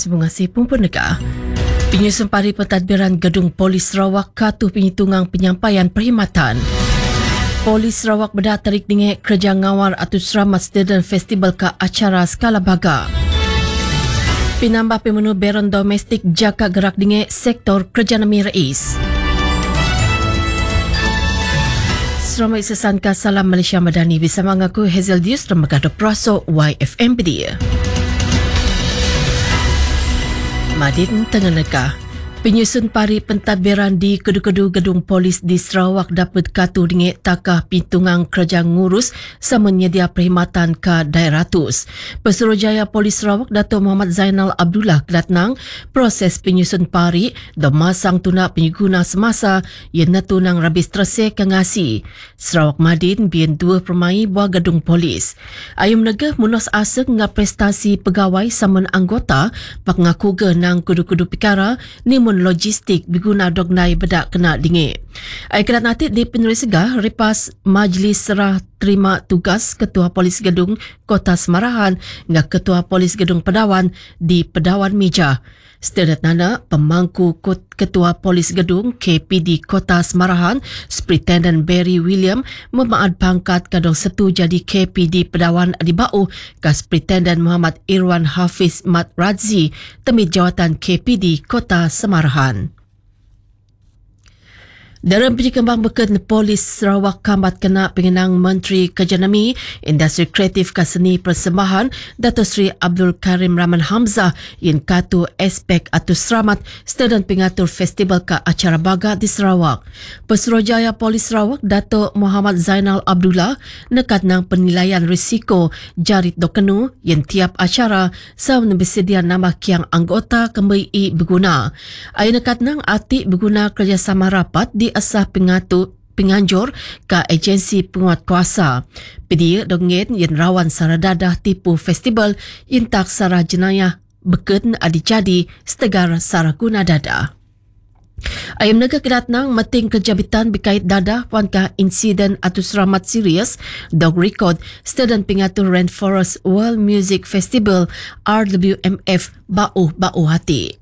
Terima kasih Penegak. Penyusun pari pentadbiran Gedung Polis Sarawak katuh penyitungan penyampaian perkhidmatan. Polis Sarawak bedah tarik dingek kerja ngawal atau seramat student festival ke acara skala baga. Pinambah pemenu beron domestik jaka gerak dingek sektor kerja nami rais. Selamat isesan ka Salam Malaysia Madani bersama aku Hazel Dius dan Megado Praso YFM Pedia. Madin Tengah Negah. Penyusun pari pentadbiran di kedu-kedu Gedung Polis di Sarawak dapat katu dingek takah pintungan kerja ngurus sama menyedia perkhidmatan ke Daeratus. Pesuruhjaya Polis Sarawak Dato' Muhammad Zainal Abdullah kelatnang proses penyusun pari dan masang tuna pengguna semasa yang tunang rabis terse kengasi. Sarawak Madin bian 2 permai buah Gedung Polis. Ayam negah munas asa dengan prestasi pegawai sama anggota pak ngaku ke nang kudu-kudu pikara ni logistik berguna dognai bedak kena dingit. Aikirat nanti di penulis segah repas Majlis Serah Terima Tugas Ketua Polis Gedung Kota Semarahan dengan Ketua Polis Gedung Pedawan di Pedawan Mija. Setelah nana pemangku Ketua Polis Gedung KPD Kota Semarahan Superintendent Barry William memaad pangkat kadang setu jadi KPD Pedawan Adibau ke Superintendent Muhammad Irwan Hafiz Mat Radzi temit jawatan KPD Kota Semarahan. Dalam penyekembang beken Polis Sarawak kambat kena pengenang Menteri Kerja Nami, Industri Kreatif ke Seni Persembahan Dato' Sri Abdul Karim Rahman Hamzah yang katu aspek atau seramat sedang pengatur festival ke acara baga di Sarawak. Pesuruhjaya Polis Sarawak Dato' Muhammad Zainal Abdullah nekat nang penilaian risiko jarit dokenu yang tiap acara sama bersedia nama kiang anggota kembali berguna. Ay nekat nang arti berguna kerjasama rapat di asah penganjur ke agensi penguat kuasa. Pedia dongen yang rawan sara dadah tipu festival yang tak sara jenayah beken adijadi setegar sara guna dadah. Ayam negara kedatnang meting kejabitan berkait dadah wanka insiden atau seramat serius dog record sedang pengatur Rainforest World Music Festival RWMF Bau Hati.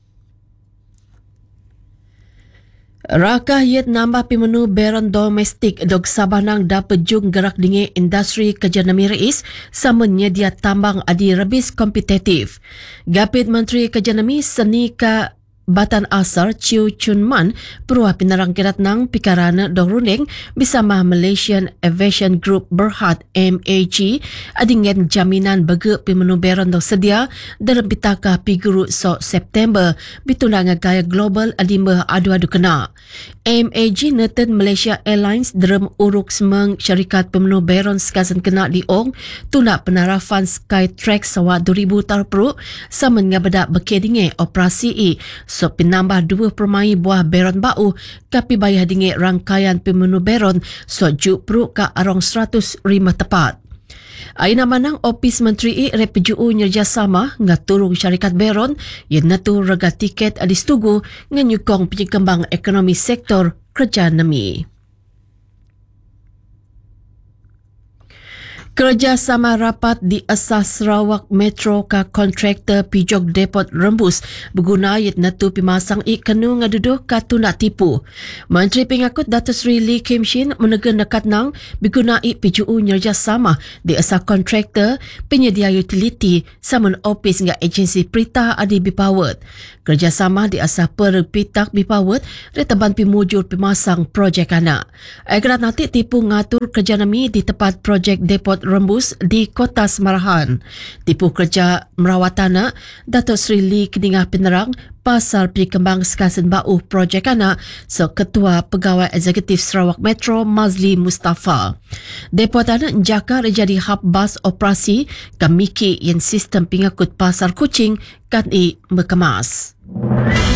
Rakah yet nambah pemenu beron domestik dog Sabanang dapat jung gerak dingin industri kerja nami rais sama nyedia tambang adi rebis kompetitif. Gapit Menteri Kerja Nami Seni ke Batan Asar Chiu Chun Man peruah pinarang keratnang pikarana dong runing bersama Malaysian Aviation Group Berhad MAG adingen jaminan bagi pemenu beron dong sedia dalam bitaka piguru so September bitunang gaya global adimba adu-adu kena. MAG neten Malaysia Airlines dalam uruk semang syarikat pemenu beron sekasan kena di Ong tuna penarafan Skytrax sawa 2000 tarpru sama ngabadak berkedinge operasi so pinambah 2 permai buah beron bau kapi bayah dingit rangkaian pemenu beron so juk peruk ka arong 105 tepat. Aina manang Opis Menteri RPJU nyerjasama ngaturung syarikat beron yang natu rega tiket adistugu nganyukong penyekembang ekonomi sektor kerja nami. Kerjasama rapat di asas Sarawak Metro ka kontraktor pijok depot Rembus berguna yet natu pimasang kenu ngaduduh katu nak tipu. Menteri Pengakut Dato' Sri Lee Kim Shin menegur nekat nang berguna PJU nyerjasama di asas kontraktor penyedia utiliti samun opis dengan agensi Prita Adi Bipawet. Kerjasama di asas perpitak Bipawet retaban pimujur pimasang projek anak. Agar nanti tipu ngatur kerja nami di tempat projek depot Rembus di Kota Semarahan. Tipu kerja merawat tanah Dato' Sri Lee Kedingah penerang pasal perkembang sekasan bau projek anak Ketua Pegawai Eksekutif Sarawak Metro Mazli Mustafa. Depot anak jaka jadi hub bas operasi kamiki yang sistem pengakut pasar kucing kan berkemas.